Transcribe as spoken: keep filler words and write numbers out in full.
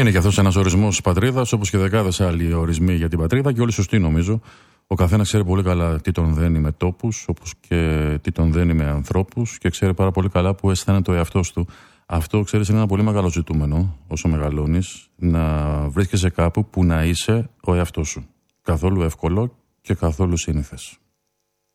Είναι και αυτός ένας ορισμός πατρίδας, όπως και δεκάδες άλλοι ορισμοί για την πατρίδα, και όλοι σωστοί νομίζω. Ο καθένας ξέρει πολύ καλά τι τον δένει με τόπους, όπως και τι τον δένει με ανθρώπους, και ξέρει πάρα πολύ καλά που αισθάνεται ο εαυτός του. Αυτό, ξέρεις, είναι ένα πολύ μεγάλο ζητούμενο όσο μεγαλώνεις, να βρίσκεσαι κάπου που να είσαι ο εαυτός σου. Καθόλου εύκολο και καθόλου σύνηθες.